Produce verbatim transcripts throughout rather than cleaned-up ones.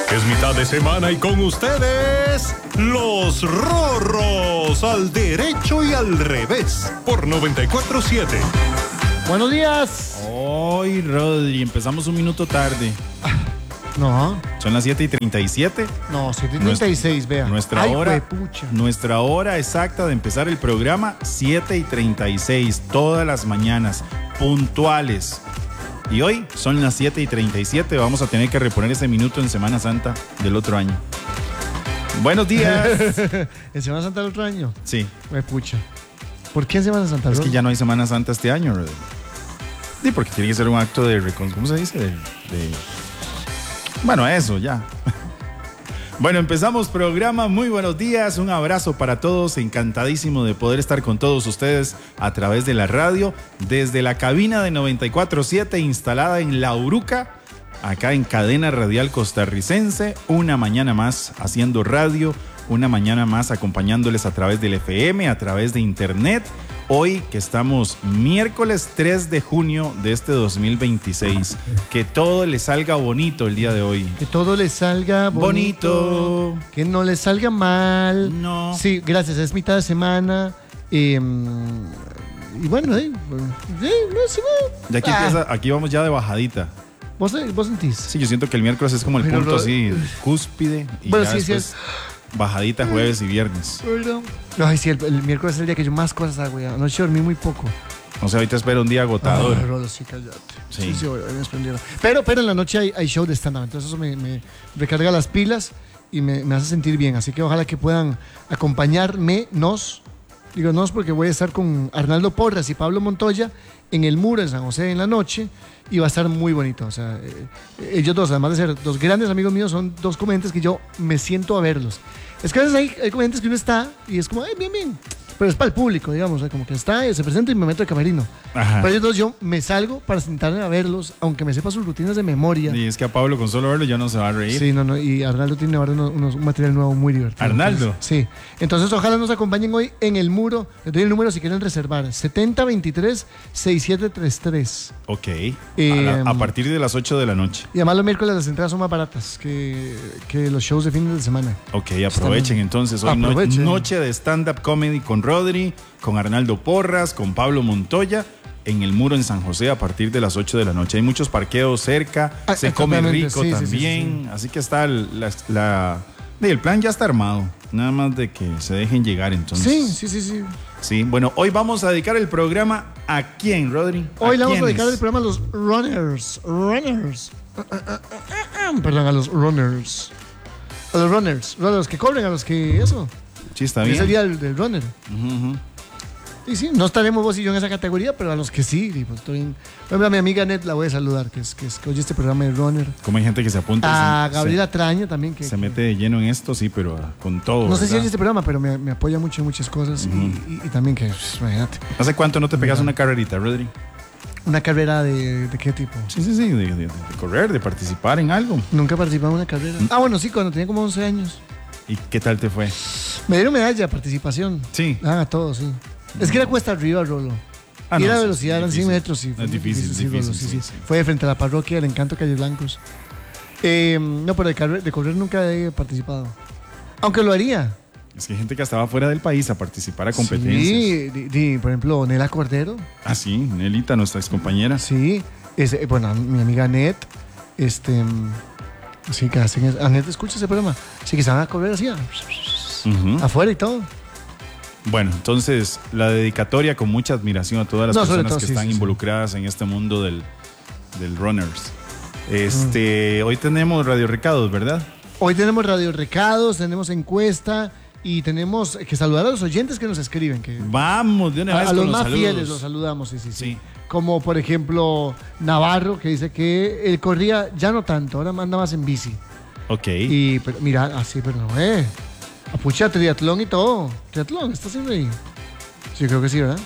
Es mitad de semana y con ustedes, los Rorros, al derecho y al revés, por noventa y cuatro siete. Buenos días. Hoy, Rodri, empezamos un minuto tarde. No. Son las siete y treinta y siete. No, siete y treinta y seis, vea. Nuestra Ay, hora, juepucha. nuestra hora exacta de empezar el programa, siete y treinta y seis, todas las mañanas, puntuales. Y hoy son las siete y treinta y siete, vamos a tener que reponer ese minuto en Semana Santa del otro año. Buenos días. ¿En Semana Santa del otro año? Sí. Juepucha. ¿Por qué en Semana Santa? Es que ya no hay Semana Santa este año, Rodri. Sí, porque tiene que ser un acto de recon... ¿Cómo se dice? De... de... Bueno, eso, ya. Bueno, empezamos programa. Muy buenos días. Un abrazo para todos. Encantadísimo de poder estar con todos ustedes a través de la radio, desde la cabina de noventa y cuatro siete instalada en La Uruca, acá en Cadena Radial Costarricense. Una mañana más haciendo radio, una mañana más acompañándoles a través del F M, a través de internet. Hoy que estamos miércoles tres de junio de este dos mil veintiséis. Que todo le salga bonito el día de hoy. Que todo le salga bonito. bonito. Que no le salga mal. No. Sí, gracias. Es mitad de semana. Eh, y bueno, eh, eh, no sé. Ya aquí, ah. empieza, aquí vamos ya de bajadita. ¿Vos, ¿Vos sentís? Sí, yo siento que el miércoles es como el Pero punto lo... así, cúspide. Y bueno, ya sí, después sí. Bajadita jueves y viernes. Bueno. Ay, sí, el, el miércoles es el día que yo más cosas hago. Ya. Anoche dormí muy poco. O sea, ahorita espero un día agotador. Ay, Rolo, sí, cállate. Sí. Sí, sí, hoy, hoy me desprendieron. Pero, pero en la noche hay, hay show de stand-up. Entonces eso me, me recarga las pilas y me, me hace sentir bien. Así que ojalá que puedan acompañarme, nos. Digo nos porque voy a estar con Arnaldo Porras y Pablo Montoya en el Muro en San José en la noche. Y va a estar muy bonito. O sea, eh, ellos dos, además de ser dos grandes amigos míos, son dos comediantes que yo me siento a verlos. Es que a veces hay, hay comediantes que uno está y es como, ay, bien, bien. Pero es para el público, digamos, como que está, se presenta y me meto de camerino. Ajá. Pero ellos dos, yo me salgo para sentarme a verlos, aunque me sepa sus rutinas de memoria. Y es que a Pablo con solo verlo ya no se va a reír. Sí, no, no, y Arnaldo tiene ahora unos, unos, un material nuevo muy divertido. ¿Arnaldo? Entonces, sí. Entonces, ojalá nos acompañen hoy en el Muro. Les doy el número si quieren reservar. setenta veintitrés sesenta y siete treinta y tres. Ok. Eh, a, la, a partir de las ocho de la noche. Y además los miércoles las entradas son más baratas que, que los shows de fines de semana. Ok, aprovechen Están... entonces. Hoy aprovechen. No, noche de stand-up comedy con Rodri, con Arnaldo Porras, con Pablo Montoya, en el Muro en San José a partir de las ocho de la noche. Hay muchos parqueos cerca, ah, se come rico sí, también, sí, sí, sí. Así que está el, la, la, el plan ya está armado, nada más de que se dejen llegar entonces. Sí, sí, sí, sí. Sí, bueno, hoy vamos a dedicar el programa ¿a quién, Rodri? Hoy le vamos quiénes? a dedicar el programa a los runners, runners, perdón, a los runners, a los runners, a los que corren, a los que eso. Sí, está bien. Ese día del, del runner. Uh-huh. Y sí, no estaremos vos y yo en esa categoría, pero a los que sí, pues estoy en... Bueno, a mi amiga Net la voy a saludar, que es que, es, que oye este programa de runner. Como hay gente que se apunta. A se, Gabriela se, Traña también. Que, se que, mete de lleno en esto, sí, pero uh, con todo. No sé ¿verdad? si oye este programa, pero me, me apoya mucho en muchas cosas. Uh-huh. y, y, y también que, pues, imagínate. ¿Hace cuánto no te pegas una carrerita, Rodri? ¿Una carrera de, de qué tipo? Sí, sí, sí, de, de, de correr, de participar en algo. Nunca he participado en una carrera. Ah, bueno, sí, cuando tenía como once años. ¿Y qué tal te fue? Me dieron medalla de participación. Sí. Ah, todo, sí. Mm. Es que era cuesta arriba, Rolo. Ah, y no, la sí, velocidad eran cien metros. Sí, no, es difícil, difícil, difícil, Rolo, sí, sí, sí. sí. Fue de frente a la parroquia del Encanto Calle Blancos. Eh, no, pero de, carre- de correr nunca he participado. Aunque lo haría. Es que hay gente que estaba fuera del país a participar a competencias. Sí, di, di, por ejemplo, Nela Cordero. Ah, sí, Nelita, nuestra excompañera. Sí, es, bueno, mi amiga Net, este, sí, que hacen, a Net escucha ese programa, sí, que se van a correr así, Uh-huh. afuera y todo. Bueno, entonces, la dedicatoria con mucha admiración a todas las No, personas todo, que sí, están sí, involucradas sí. en este mundo del, del runners. Este, mm. Hoy tenemos radio recados, ¿verdad? Hoy tenemos radio recados, tenemos encuesta y tenemos que saludar a los oyentes que nos escriben. Que Vamos, de una vez a, a los con más los fieles los saludamos, sí, sí, sí, sí. Como por ejemplo Navarro, que dice que él corría ya no tanto, ahora anda más en bici. Ok. Y pero, mira, así, pero no, eh. Apucha, triatlón y todo. Triatlón, ¿está haciendo ahí? Sí, creo que sí, ¿verdad?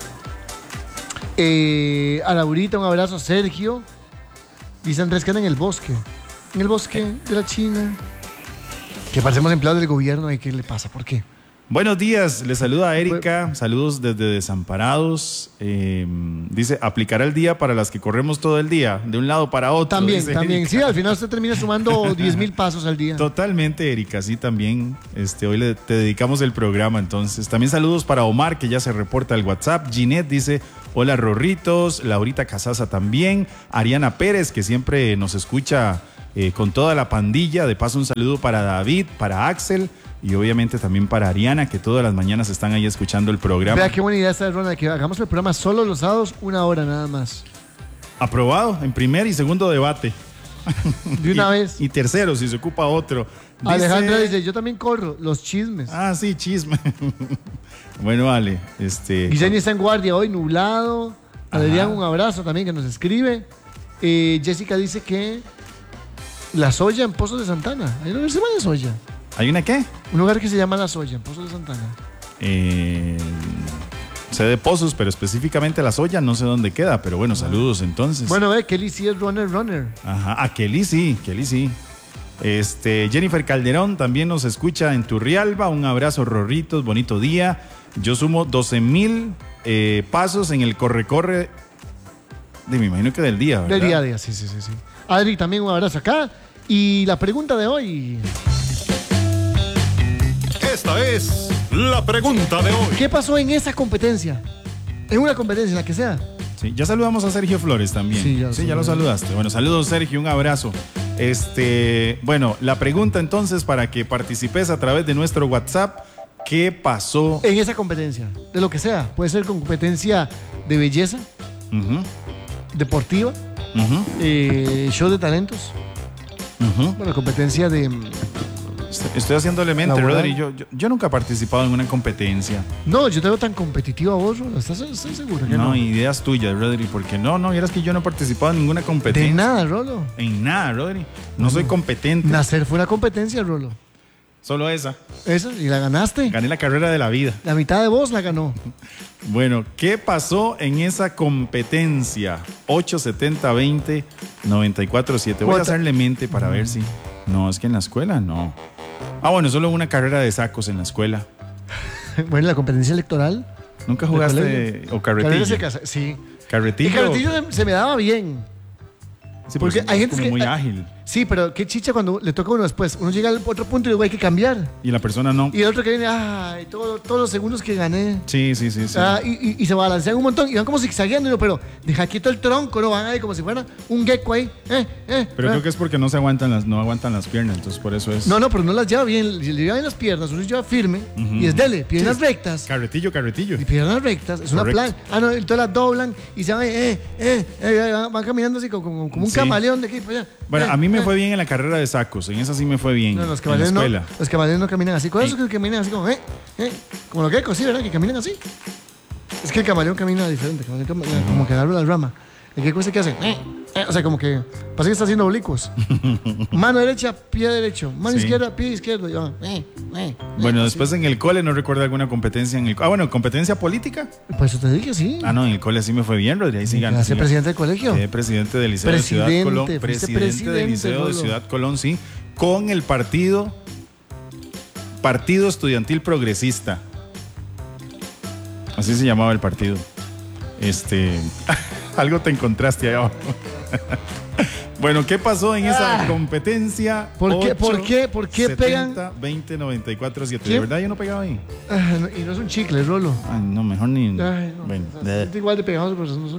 Eh, a Laurita, un abrazo. Sergio. Dice Andrés que anda en el bosque. En el bosque de la China. Que parecemos empleados del gobierno. ¿Y qué le pasa? ¿Por qué? Buenos días, le saluda Erika, saludos desde Desamparados. Eh, dice, aplicará el día para las que corremos todo el día, de un lado para otro. También, dice también. Erika. Sí, al final usted termina sumando diez mil pasos al día. Totalmente, Erika, sí, también. Este, hoy le, te dedicamos el programa, entonces. También saludos para Omar, que ya se reporta al WhatsApp. Ginette dice, hola, Rorritos. Laurita Casaza también. Ariana Pérez, que siempre nos escucha eh, con toda la pandilla. De paso, un saludo para David, para Axel y obviamente también para Ariana, que todas las mañanas están ahí escuchando el programa. Vea qué buena idea esta, Ronald, que hagamos el programa solo los sábados, una hora nada más. Aprobado en primer y segundo debate. De una y, vez. Y tercero, si se ocupa otro. Dice... Alejandra dice, yo también corro, los chismes. Ah, sí, chisme. Bueno, vale. Este... Guillermo está en guardia hoy, nublado. Adrián, un abrazo también que nos escribe. Eh, Jessica dice que La Soya en Pozos de Santana. Hay un lugar que se llama La Soya. ¿Hay una qué? Un lugar que se llama La Soya en Pozos de Santana. Eh... Sé de Pozos, pero específicamente La Soya, no sé dónde queda, pero bueno, saludos entonces. Bueno, ve, Kelly sí es runner, runner. Ajá, a Kelly sí, Kelly sí. Este, Jennifer Calderón también nos escucha en Turrialba. Un abrazo, Rorritos, bonito día. Yo sumo doce mil eh, pasos en el corre-corre. De, me imagino que del día, ¿verdad? Del día a día, sí, sí, sí, sí. Adri, también un abrazo acá. Y la pregunta de hoy. Esta es la pregunta de hoy. ¿Qué pasó en esa competencia? En una competencia, en la que sea. Sí, ya saludamos a Sergio Flores también. Sí, ya, sí, ya lo saludaste. Bueno, saludos, Sergio, un abrazo. Este, bueno, la pregunta entonces para que participes a través de nuestro WhatsApp, ¿qué pasó En esa competencia, de lo que sea. Puede ser competencia de belleza, uh-huh, deportiva, uh-huh, eh, show de talentos. uh-huh. Bueno, competencia de... Estoy haciéndole mente, Laboral. Rodri. Yo, yo, yo nunca he participado en una competencia. No, yo te veo tan competitivo a vos, Rolo. ¿Estás, ¿Estás seguro que no? No, ideas tuyas, Rodri, porque no, no, vieras que yo no he participado en ninguna competencia. De nada, Rolo. En nada, Rodri. No soy competente. Nacer fue una competencia, Rolo. Solo esa. Esa, y la ganaste. Gané la carrera de la vida. La mitad de vos la ganó. Bueno, ¿qué pasó en esa competencia? ocho setenta veinte noventa y cuatro siete. Voy a hacerle mente para ver si... No, es que en la escuela no. Ah, bueno, solo una carrera de sacos en la escuela. Bueno, la competencia electoral. ¿Nunca ¿De jugaste colegio? o carretillo? Carreras de casa, sí. Carretillo. Y carretillo se- se me daba bien. Sí, porque porque hay es gente como que- muy hay- ágil. Sí, pero qué chicha cuando le toca a uno después. Uno llega al otro punto y luego hay que cambiar. Y la persona no. Y el otro que viene, ay, todo- todos los segundos que gané. Sí, sí, sí, sí. Ah, y, y- y se balancean un montón y van como zigzagueando. Y yo, pero deja quieto el tronco, no van ahí como si fuera un gecko ahí. Eh, eh, Pero eh. creo que es porque no se aguantan las, no aguantan las piernas, entonces por eso es. No, no, pero no las lleva bien. Le lleva bien las piernas, uno lleva firme. Ujú. Y es dele, piernas Sí, rectas. Carretillo, carretillo. Y piernas rectas, es una Correcto. plan. Ah, no, entonces las doblan y se van, eh, eh, eh, eh, van, van caminando así como, como- como un Sí. camaleón de aquí para allá. Bueno, Eh, a mí me eh. fue bien en la carrera de sacos, en esa sí me fue bien. No, los en la camaleones no, escuela. los camaleones no caminan así. ¿Cuáles Sí. son los que caminan así como, eh, eh? Como los geckos, sí, ¿verdad? Que caminan así. Es que el camaleón camina diferente, el camaleón cam- como que agarra la rama. El gecko ese que hace, eh, eh, o sea, como que parece que está haciendo oblicuos. Mano derecha, pie derecho. Mano Sí. izquierda, pie izquierdo. Y va, eh, eh, Bueno, eh, después en el cole no recuerdo alguna competencia en el Ah, bueno, competencia política. así. Pues eso te dije, sí. Ah, no, en el cole sí me fue bien, Rodri. Ahí sí gané. Ser sí. presidente del colegio. Quedé presidente del Liceo de Ciudad Presidente, Colón. fuiste Presidente, presidente, del Liceo de Rolo. Ciudad Colón, sí. Con el partido Partido Estudiantil Progresista. Así se llamaba el partido. Este. Algo te encontraste ahí abajo. Bueno, ¿qué pasó en esa Ah. competencia? ¿Por qué- ocho, por qué- por qué pegan? veinte, noventa y cuatro, siete. ¿De ¿Quién? verdad yo no pegaba ahí? Ah, no, y no es un chicle, Rolo. Ay, no, mejor ni. Ay, no. Bueno, O sea, igual de pegados, pero no son